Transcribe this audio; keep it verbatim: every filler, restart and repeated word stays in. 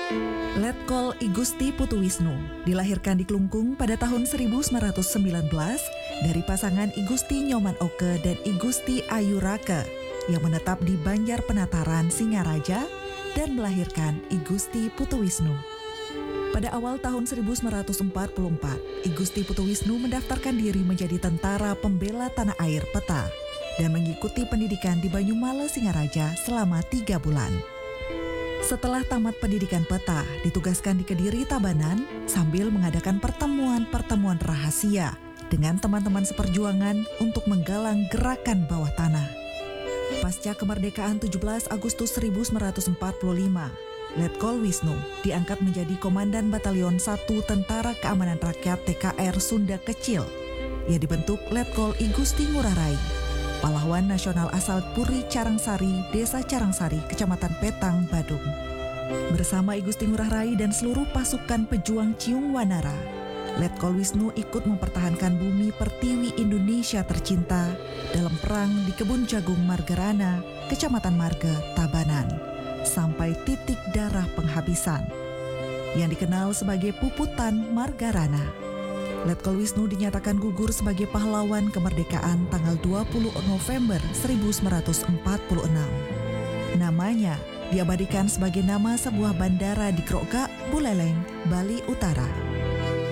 Letkol I Gusti Putuwisnu dilahirkan di Klungkung pada tahun seribu sembilan ratus sembilan belas dari pasangan I Gusti Nyoman Oke dan I Gusti Ayu Rake yang menetap di Banjar Penataran, Singaraja dan melahirkan I Gusti Putuwisnu. Pada awal tahun seribu sembilan ratus empat puluh empat, I Gusti Putuwisnu mendaftarkan diri menjadi tentara pembela tanah air Peta dan mengikuti pendidikan di Banyumale, Singaraja selama tiga bulan. Setelah tamat pendidikan Peta, ditugaskan di Kediri, Tabanan sambil mengadakan pertemuan-pertemuan rahasia dengan teman-teman seperjuangan untuk menggalang gerakan bawah tanah. Pasca kemerdekaan tujuh belas Agustus seribu sembilan ratus empat puluh lima, Letkol Wisnu diangkat menjadi Komandan Batalion satu Tentara Keamanan Rakyat T K R Sunda Kecil. Ia dibentuk Letkol I Gusti Ngurah Rai, pahlawan nasional asal Puri Carangsari, Desa Carangsari, Kecamatan Petang, Badung. Bersama I Gusti Ngurah Rai dan seluruh pasukan pejuang Ciung Wanara, Letkol Wisnu ikut mempertahankan bumi pertiwi Indonesia tercinta dalam perang di kebun jagung Margarana, Kecamatan Marga, Tabanan, sampai titik darah penghabisan, yang dikenal sebagai Puputan Margarana. Letkol Wisnu dinyatakan gugur sebagai pahlawan kemerdekaan tanggal dua puluh November seribu sembilan ratus empat puluh enam. Namanya diabadikan sebagai nama sebuah bandara di Krogak, Buleleng, Bali Utara.